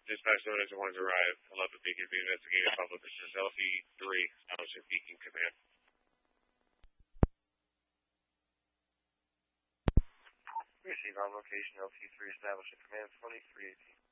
Dispatch notice and one's arrived. 11 Beacon being investigated. Public Officers LT3, establishing Beacon Command. Receive on location LT3, establishing command 2318.